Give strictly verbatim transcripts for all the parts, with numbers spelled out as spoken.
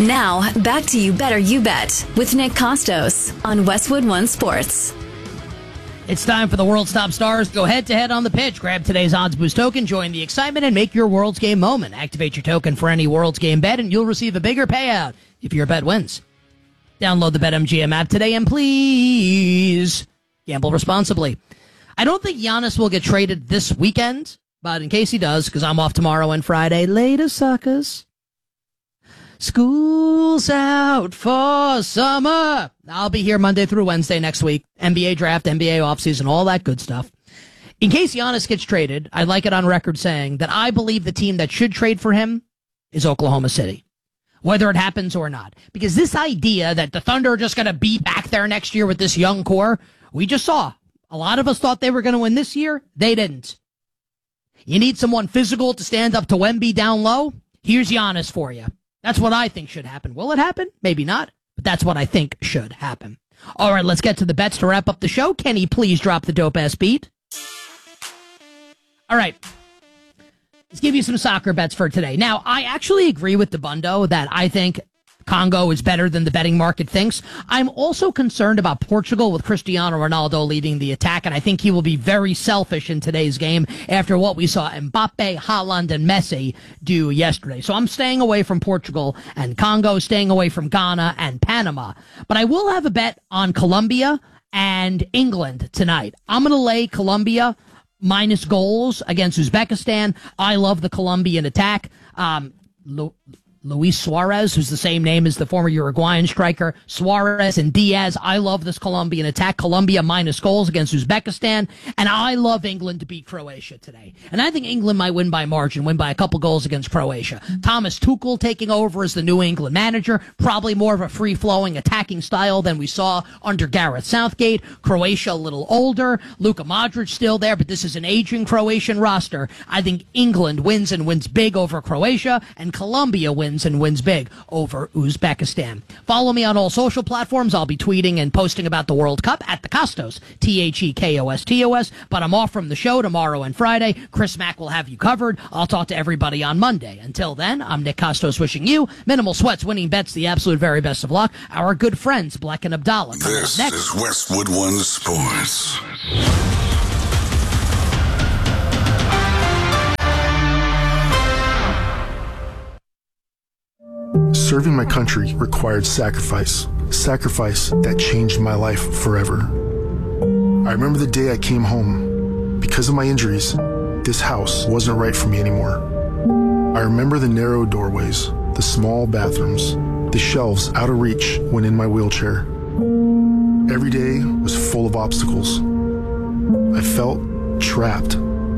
Now, back to You Better You Bet with Nick Costos on Westwood One Sports. It's time for the World's Top Stars. Go head-to-head on the pitch. Grab today's Odds Boost token, join the excitement, and make your World's Game moment. Activate your token for any World's Game bet, and you'll receive a bigger payout if your bet wins. Download the BetMGM app today, and please gamble responsibly. I don't think Giannis will get traded this weekend, but in case he does, because I'm off tomorrow and Friday, later, suckers. School's out for summer. I'll be here Monday through Wednesday next week. N B A draft, N B A offseason, all that good stuff. In case Giannis gets traded, I'd like it on record saying that I believe the team that should trade for him is Oklahoma City, whether it happens or not. Because this idea that the Thunder are just going to be back there next year with this young core, we just saw. A lot of us thought they were going to win this year. They didn't. You need someone physical to stand up to Wemby down low? Here's Giannis for you. That's what I think should happen. Will it happen? Maybe not, but that's what I think should happen. All right, let's get to the bets to wrap up the show. Kenny, please drop the dope-ass beat. All right, let's give you some soccer bets for today. Now, I actually agree with DeBundo that I think Congo is better than the betting market thinks. I'm also concerned about Portugal with Cristiano Ronaldo leading the attack, and I think he will be very selfish in today's game after what we saw Mbappe, Haaland, and Messi do yesterday. So I'm staying away from Portugal and Congo, staying away from Ghana and Panama. But I will have a bet on Colombia and England tonight. I'm going to lay Colombia minus goals against Uzbekistan. I love the Colombian attack. Um, Lu- Luis Suarez, who's the same name as the former Uruguayan striker, Suarez and Diaz. I love this Colombian attack. Colombia minus goals against Uzbekistan. And I love England to beat Croatia today. And I think England might win by margin, win by a couple goals against Croatia. Thomas Tuchel taking over as the New England manager. Probably more of a free-flowing attacking style than we saw under Gareth Southgate. Croatia a little older. Luka Modric still there, but this is an aging Croatian roster. I think England wins and wins big over Croatia, and Colombia wins and wins big over Uzbekistan. Follow me on all social platforms. I'll be tweeting and posting about the World Cup at the Costos, T H E K O S T O S, but I'm off from the show tomorrow and Friday. Chris Mack will have you covered. I'll talk to everybody on Monday. Until then, I'm Nick Costos wishing you minimal sweats, winning bets, the absolute very best of luck. Our good friends, Black and Abdallah. This next. is Westwood One Sports. Serving my country required sacrifice, sacrifice that changed my life forever. I remember the day I came home. Because of my injuries, this house wasn't right for me anymore. I remember the narrow doorways, the small bathrooms, the shelves out of reach when in my wheelchair. Every day was full of obstacles. I felt trapped.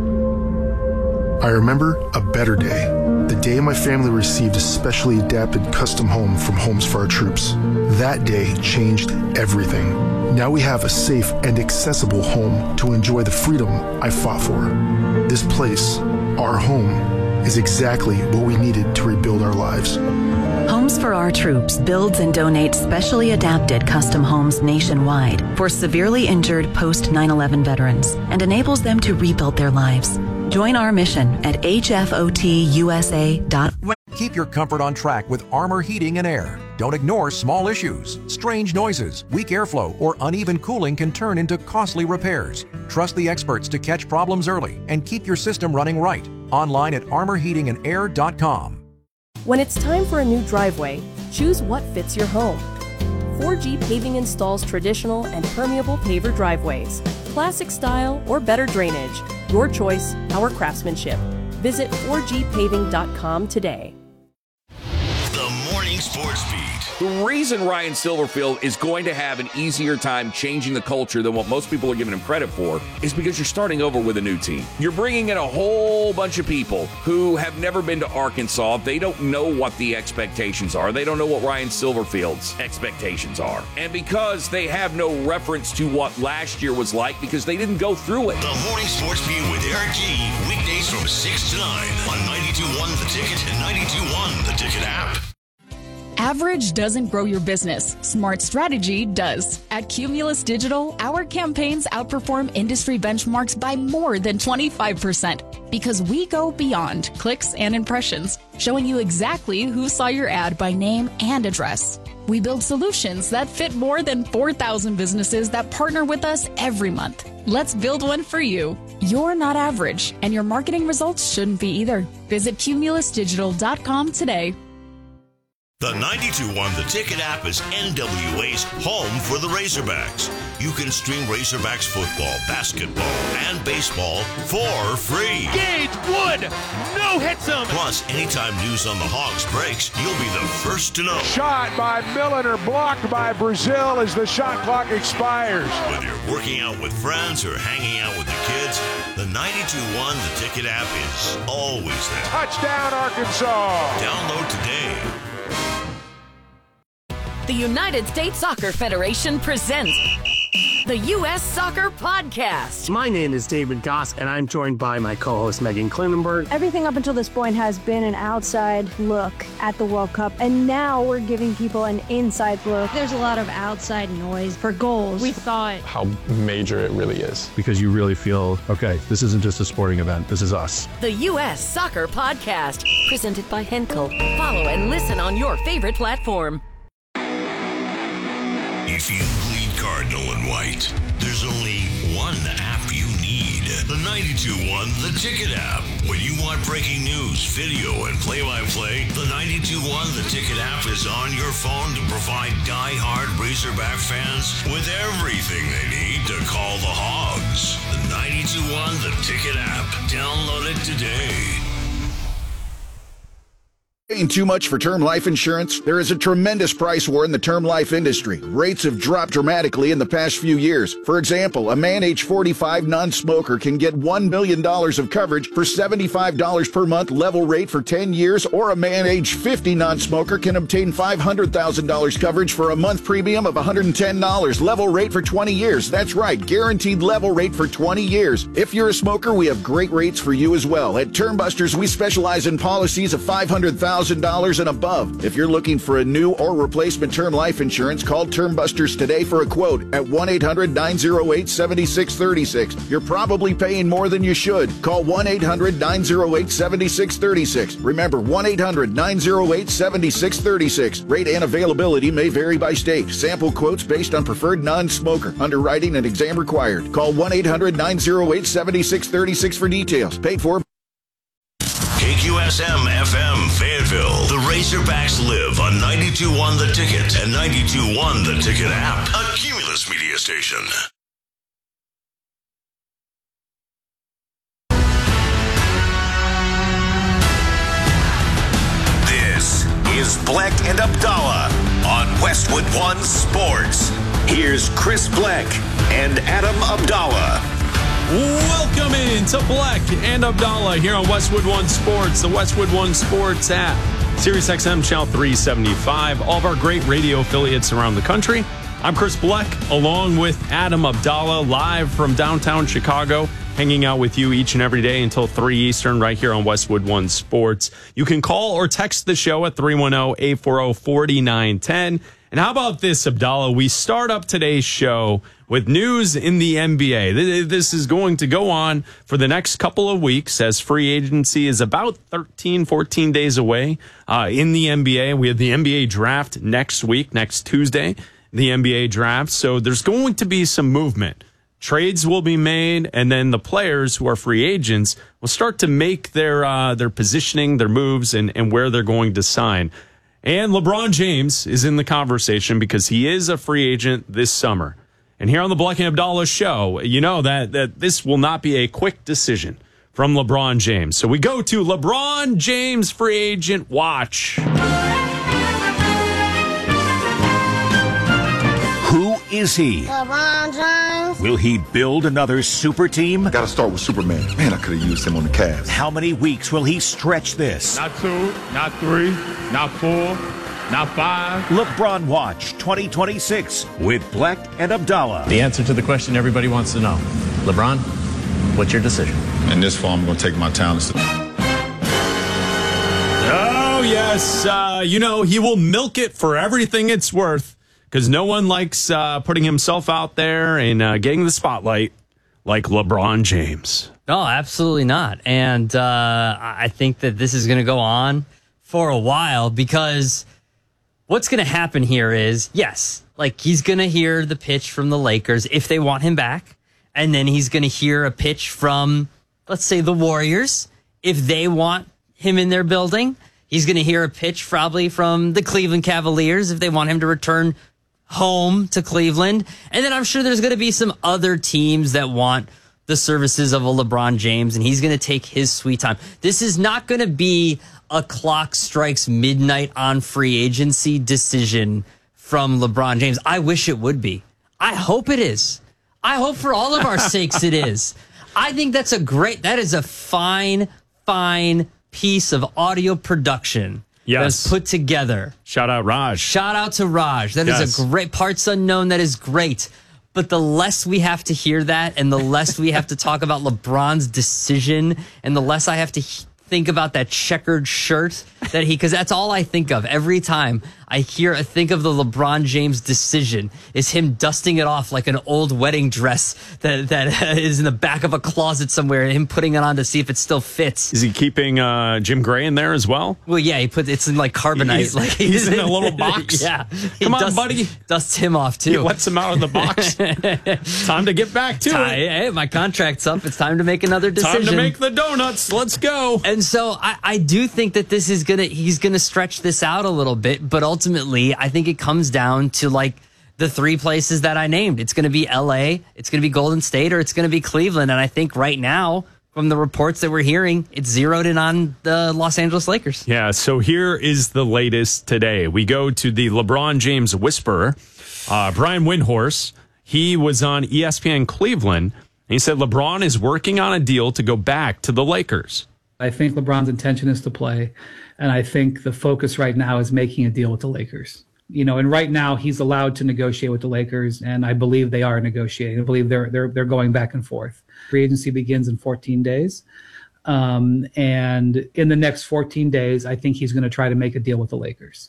I remember a better day. The day my family received a specially adapted custom home from Homes for Our Troops. That day changed everything. Now we have a safe and accessible home to enjoy the freedom I fought for. This place, our home, is exactly what we needed to rebuild our lives. Homes for Our Troops builds and donates specially adapted custom homes nationwide for severely injured post nine eleven veterans and enables them to rebuild their lives. Join our mission at H F O T U S A dot org. Keep your comfort on track with Armor Heating and Air. Don't ignore small issues. Strange noises, weak airflow, or uneven cooling can turn into costly repairs. Trust the experts to catch problems early and keep your system running right. Online at armor heating and air dot com. When it's time for a new driveway, choose what fits your home. four G Paving installs traditional and permeable paver driveways, classic style or better drainage. Your choice, our craftsmanship. Visit four G paving dot com today. The Morning Sports Beat. The reason Ryan Silverfield is going to have an easier time changing the culture than what most people are giving him credit for is because you're starting over with a new team. You're bringing in a whole bunch of people who have never been to Arkansas. They don't know what the expectations are. They don't know what Ryan Silverfield's expectations are. And because they have no reference to what last year was like because they didn't go through it. The Morning Sports Beat with Eric G. Weekdays from six to nine on ninety-two point one The Ticket and ninety-two point one The Ticket app. Average doesn't grow your business. Smart strategy does. At Cumulus Digital, our campaigns outperform industry benchmarks by more than twenty-five percent because we go beyond clicks and impressions, showing you exactly who saw your ad by name and address. We build solutions that fit more than four thousand businesses that partner with us every month. Let's build one for you. You're not average, and your marketing results shouldn't be either. Visit cumulus digital dot com today. The ninety-two point one The Ticket app is N W A's home for the Razorbacks. You can stream Razorbacks football, basketball, and baseball for free. Gage Wood, no hits him. Plus, anytime news on the Hogs breaks, you'll be the first to know. Shot by Milliner, blocked by Brazil as the shot clock expires. Whether you're working out with friends or hanging out with the kids, the ninety-two point one The Ticket app is always there. Touchdown, Arkansas. Download today. The United States Soccer Federation presents the U S Soccer Podcast. My name is David Goss, and I'm joined by my co-host Megan Klinenberg. Everything up until this point has been an outside look at the World Cup, and now we're giving people an inside look. There's a lot of outside noise for goals. We thought how major it really is. Because you really feel, okay, this isn't just a sporting event, this is us. The U S Soccer Podcast, presented by Henkel. Follow and listen on your favorite platform. If you bleed Cardinal and White, there's only one app you need. The ninety-two point one The Ticket app. When you want breaking news, video, and play-by-play, the ninety-two point one The Ticket app is on your phone to provide die-hard Razorback fans with everything they need to call the Hogs. The ninety-two point one The Ticket app. Download it today. Paying too much for term life insurance? There is a tremendous price war in the term life industry. Rates have dropped dramatically in the past few years. For example, a man age forty-five non-smoker can get one million dollars of coverage for seventy-five dollars per month level rate for ten years, or a man age fifty non-smoker can obtain five hundred thousand dollars coverage for a month premium of one hundred ten dollars level rate for twenty years. That's right, guaranteed level rate for twenty years. If you're a smoker, we have great rates for you as well. At Term Busters, we specialize in policies of five hundred thousand dollars and above. If you're looking for a new or replacement term life insurance, call Term Busters today for a quote at one eight hundred nine oh eight seven six three six. You're probably paying more than you should. Call one eight hundred nine oh eight seven six three six. Remember, one eight hundred nine oh eight seven six three six. Rate and availability may vary by state. Sample quotes based on preferred non-smoker. Underwriting and exam required. Call one eight hundred nine oh eight seven six three six for details. Paid for K Q S M F M Fayetteville. The Razorbacks live on ninety-two point one The Ticket and ninety-two point one The Ticket app, a Cumulus media station. This is Bleck and Abdallah on Westwood One Sports. Here's Chris Bleck and Adam Abdallah. Welcome in to Bleck and Abdallah here on Westwood One Sports, the Westwood One Sports app, Sirius X M Channel three seventy-five, all of our great radio affiliates around the country. I'm Chris Bleck, along with Adam Abdallah, live from downtown Chicago, hanging out with you each and every day until three Eastern right here on Westwood One Sports. You can call or text the show at three one zero, eight four zero, four nine one zero. And how about this, Abdallah? We start up today's show with news in the N B A. This is going to go on for the next couple of weeks as free agency is about thirteen, fourteen days away uh, in the N B A. We have the N B A draft next week, next Tuesday, the N B A draft. So there's going to be some movement. Trades will be made, and then the players who are free agents will start to make their uh, their positioning, their moves, and, and where they're going to sign. And LeBron James is in the conversation because he is a free agent this summer. And here on the Bleck and Abdallah show, you know that, that this will not be a quick decision from LeBron James. So we go to LeBron James free agent watch. Who is he? LeBron James. Will he build another super team? Gotta start with Superman. Man, I could have used him on the Cavs. How many weeks will he stretch this? Not two, not three, not four, not five. LeBron Watch twenty twenty-six with Bleck and Abdallah. The answer to the question everybody wants to know. LeBron, what's your decision? In this fall, I'm going to take my talents to... Oh, yes. Uh, you know, he will milk it for everything it's worth because no one likes uh, putting himself out there and uh, getting the spotlight like LeBron James. No, absolutely not. And uh, I think that this is going to go on for a while because what's going to happen here is, yes, like he's going to hear the pitch from the Lakers if they want him back. And then he's going to hear a pitch from, let's say, the Warriors if they want him in their building. He's going to hear a pitch probably from the Cleveland Cavaliers if they want him to return home to Cleveland. And then I'm sure there's going to be some other teams that want the services of a LeBron James, and he's going to take his sweet time. This is not going to be a clock strikes midnight on free agency decision from LeBron James. I wish it would be. I hope it is. I hope for all of our sakes it is. I think that's a great, that is a fine, fine piece of audio production. Yes. That's put together. Shout out Raj. Shout out to Raj. That yes. is a great, Parts Unknown. That is great. But the less we have to hear that and the less we have to talk about LeBron's decision and the less I have to he- think about that checkered shirt that he, because that's all I think of every time I hear, I think of the LeBron James decision is him dusting it off like an old wedding dress that, that is in the back of a closet somewhere, him putting it on to see if it still fits. Is he keeping uh, Jim Gray in there as well? Well, yeah, he put it's in like carbonite. He's, like he's in a little box. Yeah. Come on, dusts, buddy. Dusts him off too. He lets him out of the box. Time to get back to time, it. Hey, my contract's up. It's time to make another decision. Time to make the donuts. Let's go. And so I, I do think that this is gonna he's gonna stretch this out a little bit, but ultimately I think it comes down to like the three places that I named. It's gonna be L A, it's gonna be Golden State, or it's gonna be Cleveland. And I think right now, from the reports that we're hearing, it's zeroed in on the Los Angeles Lakers. Yeah, so here is the latest today. We go to the LeBron James whisperer, uh, Brian Windhorst. He was on E S P N Cleveland. And he said LeBron is working on a deal to go back to the Lakers. I think LeBron's intention is to play, and I think the focus right now is making a deal with the Lakers. You know, and right now he's allowed to negotiate with the Lakers, and I believe they are negotiating. I believe they're they're they're going back and forth. Free agency begins in fourteen days, um, and in the next fourteen days, I think he's going to try to make a deal with the Lakers.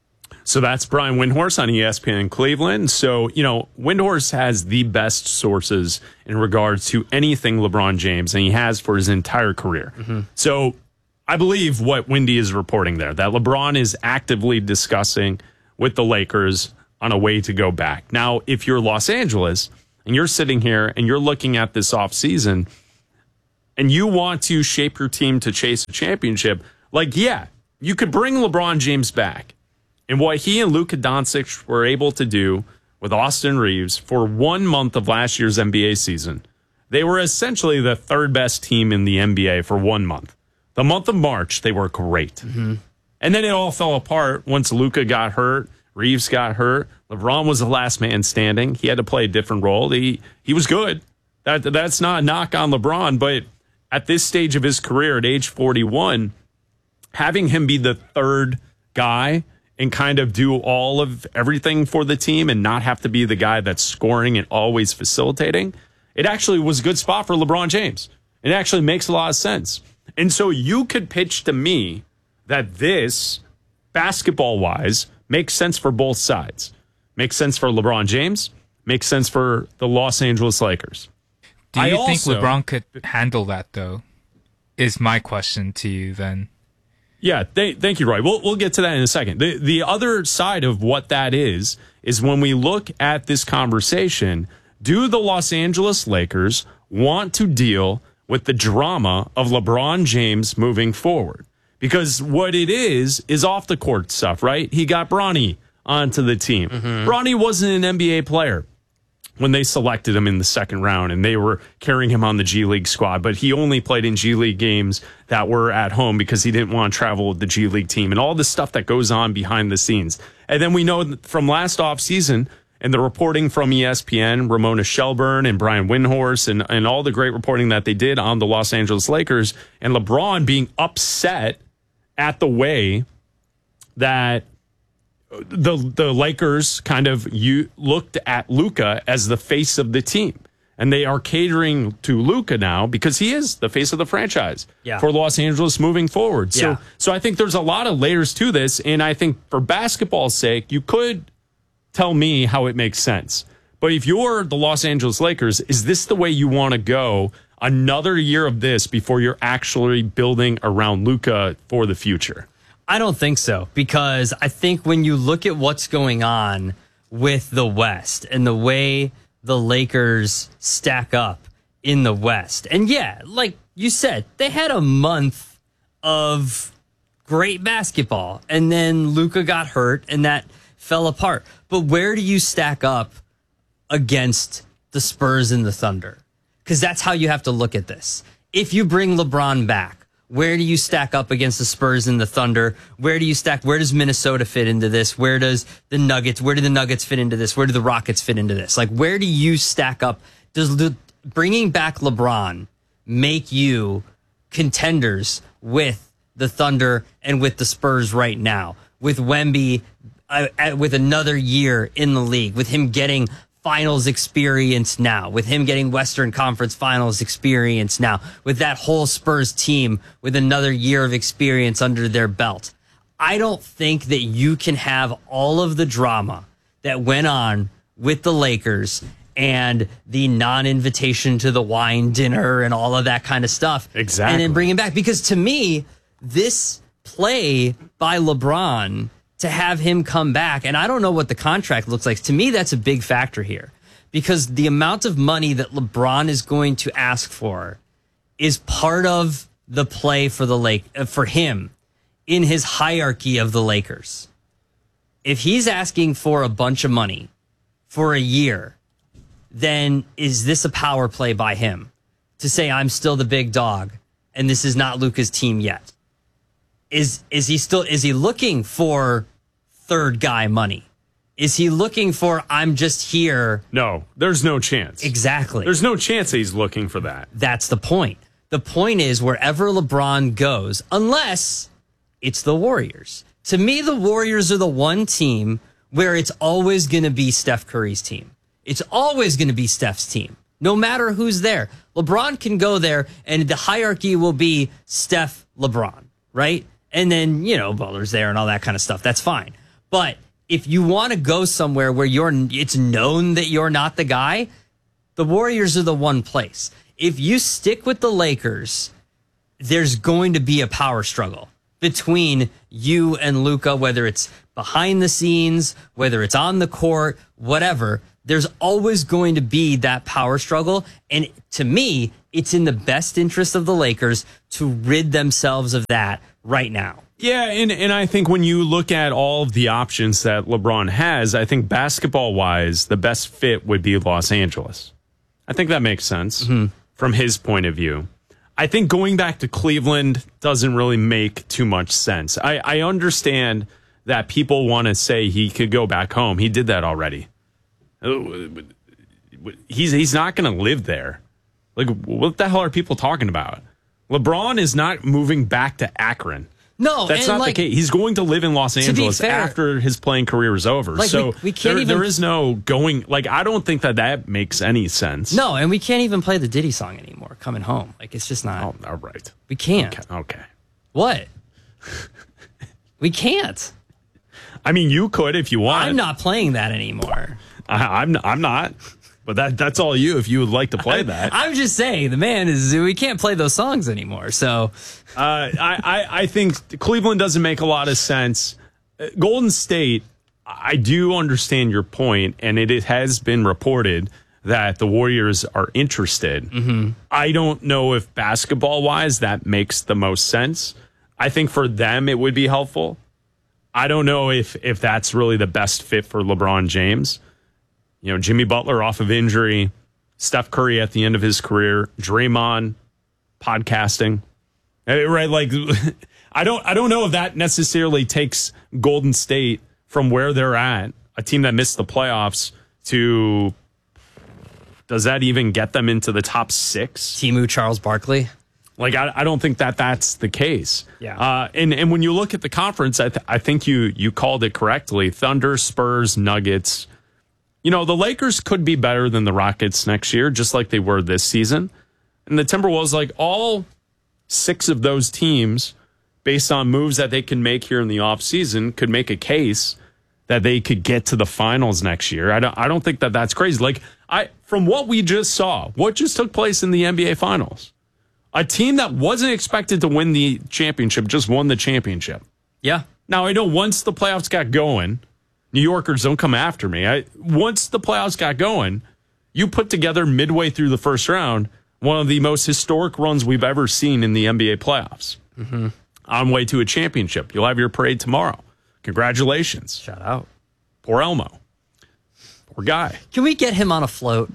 So that's Brian Windhorst on E S P N in Cleveland. So, you know, Windhorst has the best sources in regards to anything LeBron James, and he has for his entire career. Mm-hmm. So I believe what Windy is reporting there, that LeBron is actively discussing with the Lakers on a way to go back. Now, if you're Los Angeles and you're sitting here and you're looking at this offseason and you want to shape your team to chase a championship, like, yeah, you could bring LeBron James back. And what he and Luka Doncic were able to do with Austin Reeves for one month of last year's N B A season, they were essentially the third best team in the N B A for one month. The month of March, they were great. Mm-hmm. And then it all fell apart once Luka got hurt, Reeves got hurt. LeBron was the last man standing. He had to play a different role. He he was good. That That's not a knock on LeBron, but at this stage of his career, at age forty-one, having him be the third guy and kind of do all of everything for the team and not have to be the guy that's scoring and always facilitating, it actually was a good spot for LeBron James. It actually makes a lot of sense. And so you could pitch to me that this, basketball-wise, makes sense for both sides. Makes sense for LeBron James, makes sense for the Los Angeles Lakers. Do you I think also, LeBron could handle that, though, is my question to you then. Yeah, th- thank you, Roy. We'll we'll get to that in a second. The the other side of what that is is when we look at this conversation, do the Los Angeles Lakers want to deal with the drama of LeBron James moving forward? Because what it is is off the court stuff, right? He got Bronny onto the team. Mm-hmm. Bronny wasn't an N B A player when they selected him in the second round and they were carrying him on the G League squad, but he only played in G League games that were at home because he didn't want to travel with the G League team and all the stuff that goes on behind the scenes. And then we know from last offseason and the reporting from E S P N, Ramona Shelburne and Brian Windhorst and, and all the great reporting that they did on the Los Angeles Lakers and LeBron being upset at the way that the the Lakers kind of you looked at Luka as the face of the team. and they are catering to Luka now because he is the face of the franchise yeah. for Los Angeles moving forward. So, yeah. so I think there's a lot of layers to this, and I think for basketball's sake, you could tell me how it makes sense. But if you're the Los Angeles Lakers, is this the way you want to go? Another year of this before you're actually building around Luka for the future? I don't think so, because I think when you look at what's going on with the West and the way the Lakers stack up in the West, and yeah, like you said, they had a month of great basketball, and then Luka got hurt, and that fell apart. But where do you stack up against the Spurs and the Thunder? Because that's how you have to look at this. If you bring LeBron back, where do you stack up against the Spurs and the Thunder? Where do you stack? Where does Minnesota fit into this? Where does the Nuggets, where do the Nuggets fit into this? Where do the Rockets fit into this? Like, where do you stack up? Does the, bringing back LeBron make you contenders with the Thunder and with the Spurs right now? With Wemby, uh, with another year in the league, with him getting finals experience now, with him getting Western Conference finals experience now, with that whole Spurs team with another year of experience under their belt. I don't think that you can have all of the drama that went on with the Lakers and the non-invitation to the wine dinner and all of that kind of stuff. Exactly. And then bring him back. Because to me, this play by LeBron to have him come back, and I don't know what the contract looks like. To me, that's a big factor here, because the amount of money that LeBron is going to ask for is part of the play for the Lake for him in his hierarchy of the Lakers. If he's asking for a bunch of money for a year, then is this a power play by him to say, I'm still the big dog and this is not Luka's team yet? Is is he still is he looking for third guy money? Is he looking for, I'm just here? No, there's no chance. Exactly. There's no chance that he's looking for that. That's the point. The point is, wherever LeBron goes, unless it's the Warriors. To me, the Warriors are the one team where it's always going to be Steph Curry's team. It's always going to be Steph's team, no matter who's there. LeBron can go there, and the hierarchy will be Steph, LeBron, right? And then, you know, Butler's there and all that kind of stuff. That's fine. But if you want to go somewhere where you're, it's known that you're not the guy, the Warriors are the one place. If you stick with the Lakers, there's going to be a power struggle between you and Luka, whether it's behind the scenes, whether it's on the court, whatever. There's always going to be that power struggle. And to me, it's in the best interest of the Lakers to rid themselves of that right now. Yeah, and, and I think when you look at all of the options that LeBron has, I think basketball-wise, the best fit would be Los Angeles. I think that makes sense mm-hmm. from his point of view. I think going back to Cleveland doesn't really make too much sense. I, I understand that people want to say he could go back home. He did that already. He's he's not going to live there. Like, what the hell are people talking about? LeBron is not moving back to Akron. No, that's not like, the case. He's going to live in Los Angeles fair, after his playing career is over. Like so we, we can't there, even, there is no going. Like, I don't think that that makes any sense. No, and we can't even play the Diddy song anymore. Coming home, like it's just not. Oh, all right. We can't. Okay. okay. What? We can't. I mean, you could if you want. I'm not playing that anymore. I, I'm I'm not. But that that's all you if you would like to play that. I'm just saying, the man is, we can't play those songs anymore. So uh, I, I, I think Cleveland doesn't make a lot of sense. Golden State, I do understand your point, and it, it has been reported that the Warriors are interested. Mm-hmm. I don't know if basketball-wise that makes the most sense. I think for them it would be helpful. I don't know if if that's really the best fit for LeBron James. You know, Jimmy Butler off of injury, Steph Curry at the end of his career, Draymond podcasting, right? Like, I don't, I don't know if that necessarily takes Golden State from where they're at, a team that missed the playoffs, to does that even get them into the top six? Timu Charles Barkley. Like, I, I don't think that that's the case. Yeah. Uh, and and when you look at the conference, I th- I think you you called it correctly: Thunder, Spurs, Nuggets. You know, the Lakers could be better than the Rockets next year, just like they were this season. And the Timberwolves, like all six of those teams, based on moves that they can make here in the offseason, could make a case that they could get to the finals next year. I don't, I don't think that that's crazy. Like, I from what we just saw, what just took place in the N B A Finals, a team that wasn't expected to win the championship just won the championship. Yeah. Now, I know once the playoffs got going, New Yorkers, don't come after me. I, once the playoffs got going, you put together midway through the first round one of the most historic runs we've ever seen in the N B A playoffs. Mm-hmm. On way to a championship. You'll have your parade tomorrow. Congratulations. Shout out. Poor Elmo. Poor guy. Can we get him on a float?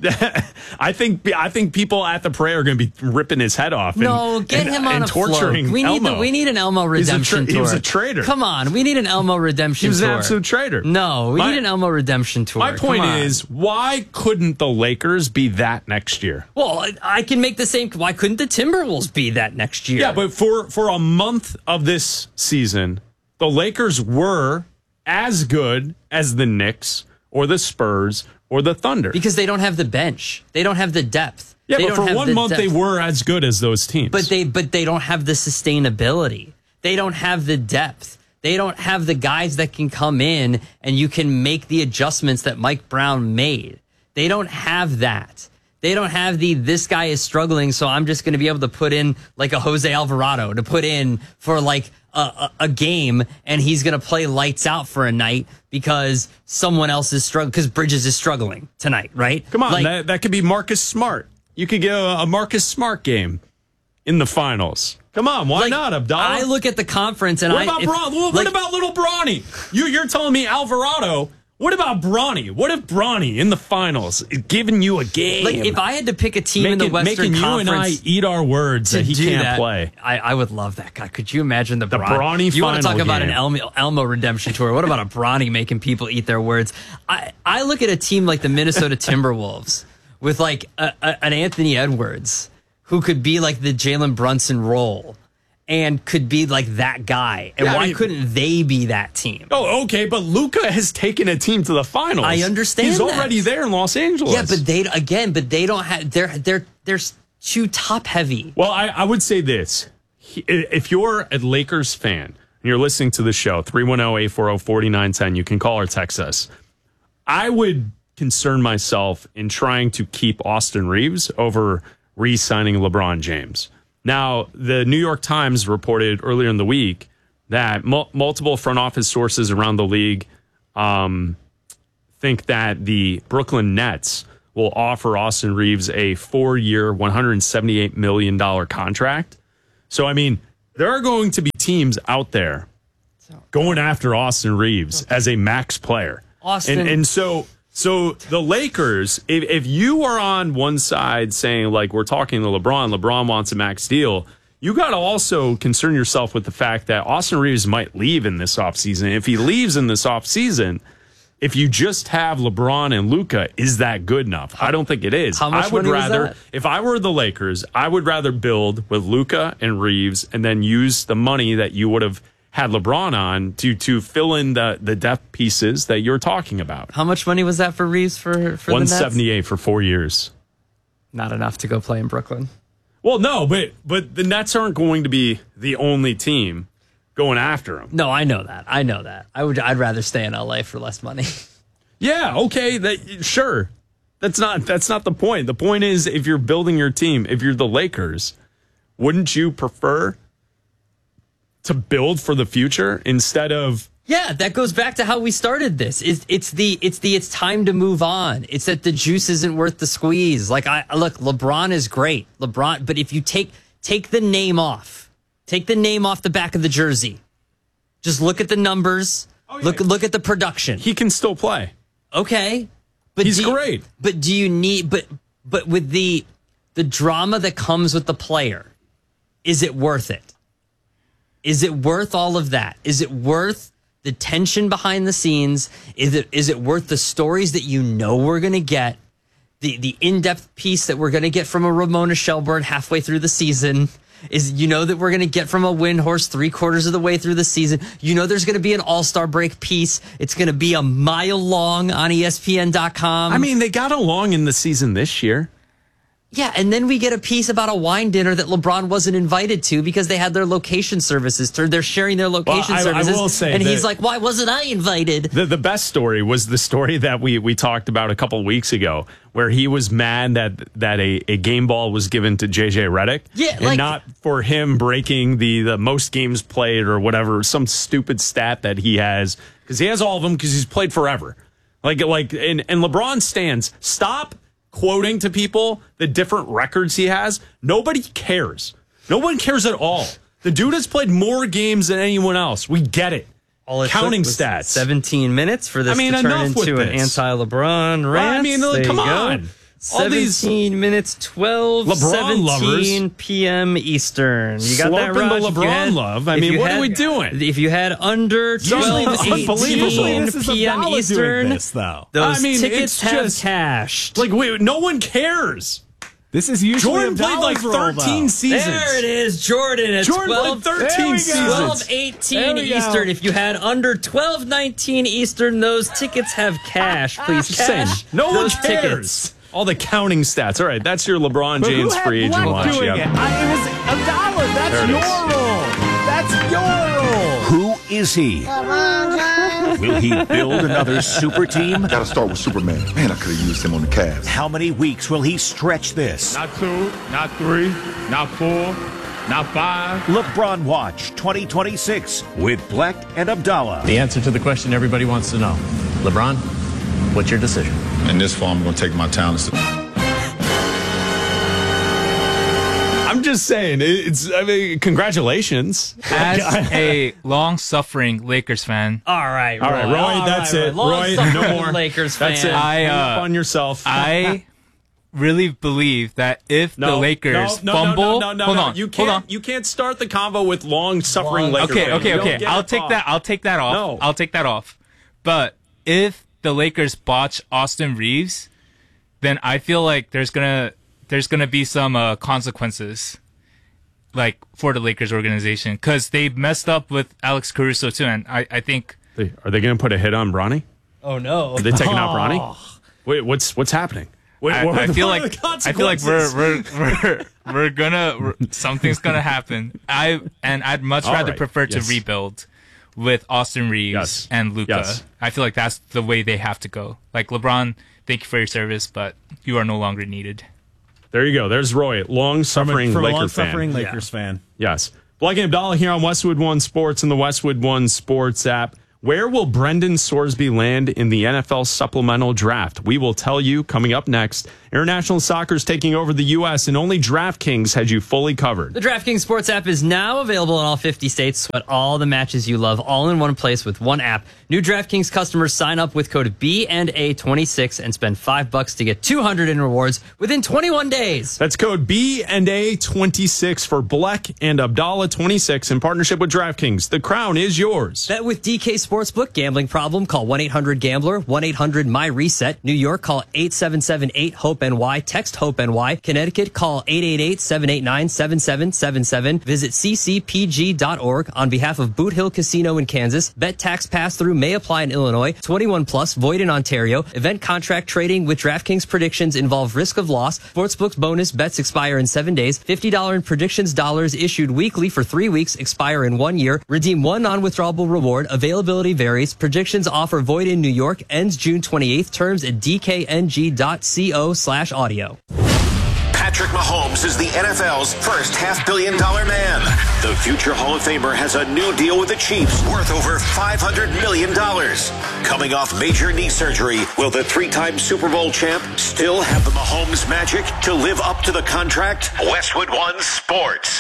I think I think people at the parade are going to be ripping his head off. And, no, get and, him on and a torturing float. We need Elmo. the, we need an Elmo redemption tra- tour. He was a traitor. Come on, we need an Elmo redemption tour. He was tour. an absolute traitor. No, we my, need an Elmo redemption tour. My point is, why couldn't the Lakers be that next year? Well, I can make the same. Why couldn't the Timberwolves be that next year? Yeah, but for for a month of this season, the Lakers were as good as the Knicks or the Spurs or the Thunder. Because they don't have the bench. They don't have the depth. Yeah, they but for one month, depth. they were as good as those teams. But they but they don't have the sustainability. They don't have the depth. They don't have the guys that can come in and you can make the adjustments that Mike Brown made. They don't have that. They don't have the, this guy is struggling, so I'm just going to be able to put in like a Jose Alvarado to put in for like a, a, a game, and he's going to play lights out for a night because someone else is struggling, because Bridges is struggling tonight, right? Come on, like, that, that could be Marcus Smart. You could get a, a Marcus Smart game in the finals. Come on, why like, not, Abdallah? I look at the conference and what I... About if, Bron- what like, about little Bronny? You, you're telling me Alvarado... What about Bronny? What if Bronny in the finals is giving you a game? Like, if I had to pick a team making, in the Western making Conference, you and I eat our words that he can't that, play. I, I would love that guy. Could you imagine the, the Bron- Bronny? You want to talk game. about an Elmo, Elmo redemption tour? What about a Bronny making people eat their words? I, I look at a team like the Minnesota Timberwolves with like a, a, an Anthony Edwards who could be like the Jalen Brunson role. And could be like that guy. And yeah, why I mean, couldn't they be that team? Oh, okay, but Luka has taken a team to the finals. I understand. He's that. already there in Los Angeles. Yeah, but they again, but they don't have. They're they're they're too top heavy. Well, I, I would say this: if you're a Lakers fan and you're listening to the show, three one zero, eight four zero, four nine one zero, you can call or text us. I would concern myself in trying to keep Austin Reeves over re-signing LeBron James. Now, the New York Times reported earlier in the week that mul- multiple front office sources around the league um, think that the Brooklyn Nets will offer Austin Reeves a four-year, one hundred seventy-eight million dollars contract. So, I mean, there are going to be teams out there going after Austin Reeves as a max player. Austin. And, and so... So the Lakers, if, if you are on one side saying, like, we're talking to LeBron, LeBron wants a max deal, you got to also concern yourself with the fact that Austin Reeves might leave in this offseason. If he leaves in this offseason, if you just have LeBron and Luka, is that good enough? I don't think it is. How much I would money was rather, that? if I were the Lakers, I would rather build with Luka and Reeves and then use the money that you would have had LeBron on to to fill in the, the depth pieces that you're talking about. How much money was that for Reeves for, for one seventy-eight the Nets? one seventy-eight for four years. Not enough to go play in Brooklyn. Well, no, but but the Nets aren't going to be the only team going after him. No, I know that. I know that. I would. I'd rather stay in L A for less money. Yeah, okay, that sure. That's not that's not the point. The point is, if you're building your team, if you're the Lakers, wouldn't you prefer to build for the future instead of... Yeah, that goes back to how we started this. It's, it's the it's the it's time to move on. It's that the juice isn't worth the squeeze. Like I look, LeBron is great, LeBron. But if you take take the name off, take the name off the back of the jersey, just look at the numbers. Oh, yeah. Look look at the production. He can still play. Okay, but he's do you, great. But do you need? But but with the the drama that comes with the player, is it worth it? Is it worth all of that? Is it worth the tension behind the scenes? Is it is it worth the stories that you know we're going to get? The the in-depth piece that we're going to get from a Ramona Shelburne halfway through the season? is you know that we're going to get from a Windhorst three quarters of the way through the season. You know there's going to be an All-Star break piece. It's going to be a mile long on E S P N dot com. I mean, they got along in the season this year. Yeah, and then we get a piece about a wine dinner that LeBron wasn't invited to because they had their location services. They're sharing their location well, I, services. I will say and that he's like, why wasn't I invited? The, the best story was the story that we, we talked about a couple of weeks ago, where he was mad that that a, a game ball was given to J J Redick. Yeah, and like, not for him breaking the, the most games played or whatever, some stupid stat that he has, because he has all of them because he's played forever. Like, like, and, and LeBron stands, stop quoting to people the different records he has. Nobody cares. No one cares at all. The dude has played more games than anyone else. We get it. All it Counting took was stats. seventeen minutes for this I mean, to turn enough with into an this. anti-LeBron rant. Well, I mean, There come you go. on. All these seventeen minutes, twelve, LeBron seventeen p.m. Eastern. You got that, Slurping Raj? the If you LeBron had- love. I if mean, you what had- are we doing? If you had under twelve, Unbelievable. eighteen This is p.m. Abdallah Eastern, doing this, though. those I mean, tickets it's have just- cashed. Like, wait, no one cares. This is usually Jordan played like Abdallah's role, thirteen though. seasons. There it is, Jordan at Jordan twelve, played thirteen seasons. twelve eighteen There we go. Eastern. If you had under twelve nineteen Eastern, those tickets have cash. Please Just saying, cash no one those cares. tickets. All the counting stats. All right, that's your LeBron But who James had free agent Black watch. doing Yep. it? I, it was Abdallah. There That's it your is. role. That's your role. Who is he? Will he build another super team? Gotta start with Superman. Man, I could have used him on the Cavs. How many weeks will he stretch this? Not two, not three, not four, not five. LeBron Watch twenty twenty-six with Black and Abdallah. The answer to the question everybody wants to know. LeBron, what's your decision? In this fall, I'm going to take my talents to... I'm just saying, it's, I mean, congratulations. As a long-suffering Lakers fan, All right, All right, Roy, All that's right, it. Roy. Roy, Long no suffering more. Lakers That's fan. it. I, Hang up uh, on yourself. I really believe that if No, the Lakers no, no, fumble, no, no, no, hold no. on, You hold can't, on. you can't start the convo with long-suffering Lakers. Okay, fans. okay, You don't okay. get I'll it take off. that. I'll take that off. No. I'll take that off. But if the Lakers botch Austin Reeves, then I feel like there's gonna there's gonna be some uh, consequences, like for the Lakers organization, because they messed up with Alex Caruso too, and I I think They- Are they going to put a hit on Bronny? Oh no! Are they taking out Bronny? Wait, what's what's happening? Wait, I, what are I the- feel what are like the I feel like we're consequences? we're we're we're gonna we're, something's gonna happen. I and I'd much All rather right. prefer to Yes. rebuild with Austin Reeves Yes. and Luka. Yes. I feel like that's the way they have to go. Like LeBron, thank you for your service, but you are no longer needed. There you go. There's Roy, long-suffering From a Laker long-suffering fan. Lakers fan. Yes. Black and Abdallah here on Westwood One Sports and the Westwood One Sports app. Where will Brendan Sorsby land in the N F L supplemental draft? We will tell you coming up next. International Soccer is taking over the U S and only DraftKings has you fully covered. The DraftKings Sports app is now available in all fifty states. Sweat all the matches you love all in one place with one app. New DraftKings customers sign up with code B and A twenty-six and spend five bucks to get two hundred in rewards within twenty-one days. That's code B and A twenty-six for Black and Abdallah twenty-six in partnership with DraftKings. The crown is yours. Bet with D K Sportsbook. Gambling problem? Call one eight hundred gambler, one eight hundred my reset. New York, call eight seven seven eight hope N Y. Text HOPE-NY. Connecticut, call eight eight eight, seven eight nine, seven seven seven seven. Visit c c p g dot org on behalf of Boot Hill Casino in Kansas. Bet tax pass-through may apply in Illinois. twenty-one plus, void in Ontario. Event contract trading with DraftKings predictions involve risk of loss. Sportsbook's bonus bets expire in seven days. fifty dollars in predictions dollars issued weekly for three weeks, expire in one year. Redeem one non-withdrawable reward. Availability varies. Predictions offer void in New York. Ends June twenty-eighth. Terms at d k n g dot co slash audio. Patrick Mahomes is the N F L's first half-billion dollar man. The future Hall of Famer has a new deal with the Chiefs worth over five hundred million dollars. Coming off major knee surgery, will the three-time Super Bowl champ still have the Mahomes magic to live up to the contract? Westwood One Sports.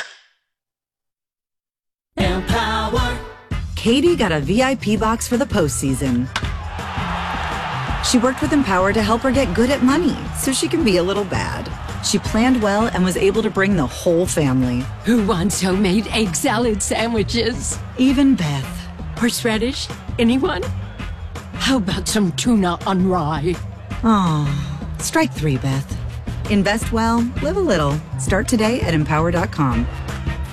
Empower. Katie got a V I P box for the postseason. She worked with Empower to help her get good at money so she can be a little bad. She planned well and was able to bring the whole family. Who wants homemade egg salad sandwiches? Even Beth. Horseradish? Anyone? How about some tuna on rye? Oh, strike three, Beth. Invest well, live a little. Start today at empower dot com.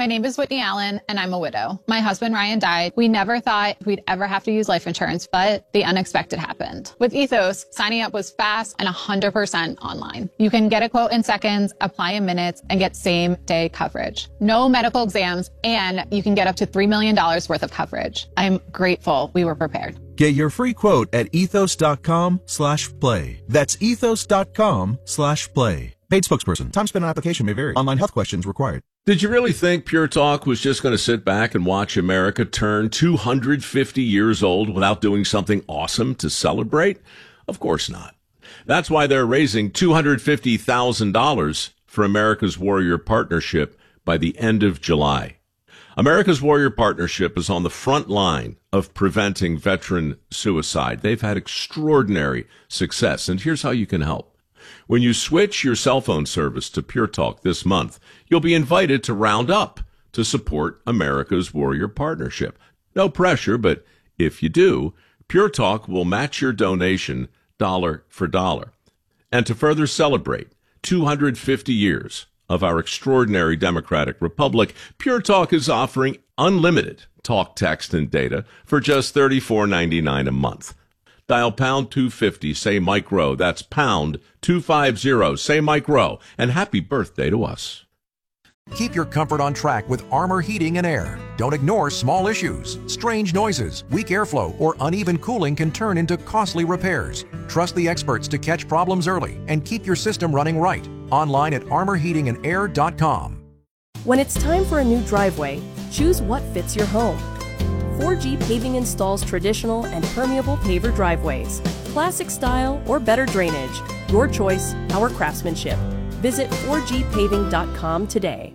My name is Whitney Allen, and I'm a widow. My husband, Ryan, died. We never thought we'd ever have to use life insurance, but the unexpected happened. With Ethos, signing up was fast and one hundred percent online. You can get a quote in seconds, apply in minutes, and get same-day coverage. No medical exams, and you can get up to three million dollars worth of coverage. I'm grateful we were prepared. Get your free quote at ethos.com slash play. That's ethos.com slash play. Paid spokesperson. Time spent on application may vary. Online health questions required. Did you really think Pure Talk was just going to sit back and watch America turn two hundred fifty years old without doing something awesome to celebrate? Of course not. That's why they're raising two hundred fifty thousand dollars for America's Warrior Partnership by the end of July. America's Warrior Partnership is on the front line of preventing veteran suicide. They've had extraordinary success, and here's how you can help. When you switch your cell phone service to Pure Talk this month, you'll be invited to round up to support America's Warrior Partnership. No pressure, but if you do, Pure Talk will match your donation dollar for dollar. And to further celebrate two hundred fifty years of our extraordinary democratic republic, Pure Talk is offering unlimited talk, text, and data for just thirty-four ninety-nine a month. Dial pound two fifty, say Mike Rowe. That's pound two fifty, say Mike Rowe. And happy birthday to us. Keep your comfort on track with Armor Heating and Air. Don't ignore small issues. Strange noises, weak airflow, or uneven cooling can turn into costly repairs. Trust the experts to catch problems early and keep your system running right. Online at armor heating and air dot com. When it's time for a new driveway, choose what fits your home. four G Paving installs traditional and permeable paver driveways, classic style or better drainage. Your choice, our craftsmanship. Visit four G paving dot com today.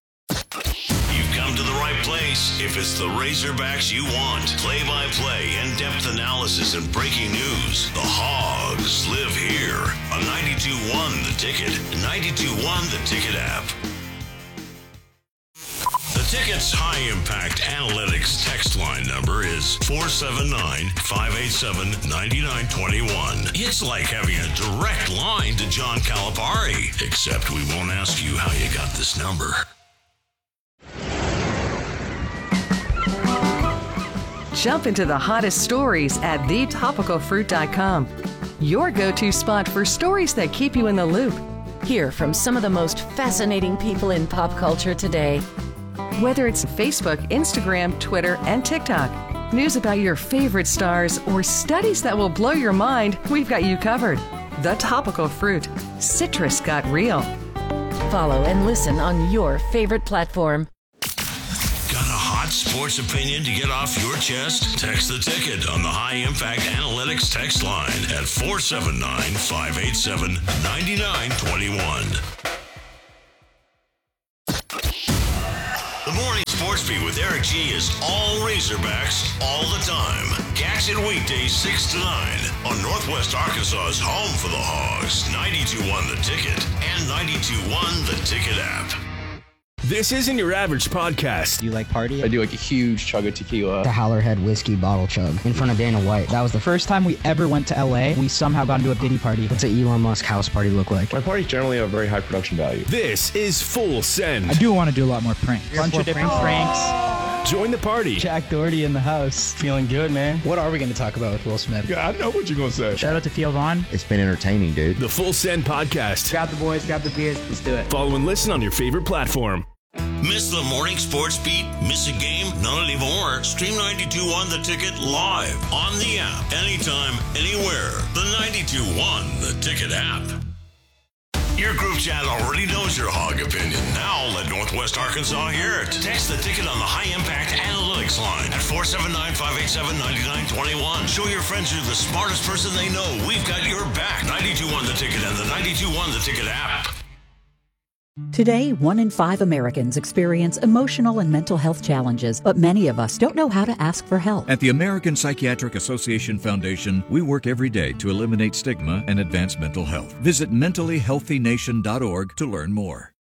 You've come to the right place if it's the Razorbacks you want. Play-by-play, in-depth analysis, and breaking news. The Hogs live here on ninety-two point one The Ticket, ninety-two point one The Ticket app. The Ticket's high-impact analytics text line number is four seven nine, five eight seven, nine nine two one. It's like having a direct line to John Calipari, except we won't ask you how you got this number. Jump into the hottest stories at the topical fruit dot com. Your go-to spot for stories that keep you in the loop. Hear from some of the most fascinating people in pop culture today. Whether it's Facebook, Instagram, Twitter, and TikTok, news about your favorite stars, or studies that will blow your mind, we've got you covered. The Topical Fruit. Citrus got real. Follow and listen on your favorite platform. Got a hot sports opinion to get off your chest? Text The Ticket on the High Impact Analytics text line at four seven nine, five eight seven, nine nine two one. The Morning Sports Beat with Eric G is all Razorbacks all the time. Catch it weekdays six to nine on Northwest Arkansas's home for the Hogs, ninety-two point one The Ticket and ninety-two point one The Ticket app. This isn't your average podcast. You like party? I do like a huge chug of tequila. The Howlerhead whiskey bottle chug in front of Dana White. That was the first time we ever went to L A. We somehow got into a Diddy party. What's an Elon Musk house party look like? My parties generally have a very high production value. This is Full Send. I do want to do a lot more pranks. Bunch of different pranks. Join the party. Jack Doherty in the house. Feeling good, man. What are we going to talk about with Will Smith? Yeah, I know what you're going to say. Shout out to Theo Vaughn. It's been entertaining, dude. The Full Send podcast. Grab the boys, grab the beers. Let's do it. Follow and listen on your favorite platform. Miss the Morning Sports Beat? Miss a game? Not anymore. Stream ninety-two point one The Ticket live on the app. Anytime, anywhere. The ninety-two point one The Ticket app. Your group chat already knows your hog opinion. Now let Northwest Arkansas hear it. Text The Ticket on the High Impact Analytics line at four seven nine, five eight seven, nine nine two one. Show your friends you're the smartest person they know. We've got your back. ninety-two point one The Ticket and the ninety-two point one The Ticket app. Today, one in five Americans experience emotional and mental health challenges, but many of us don't know how to ask for help. At the American Psychiatric Association Foundation, we work every day to eliminate stigma and advance mental health. Visit mentally healthy nation dot org to learn more.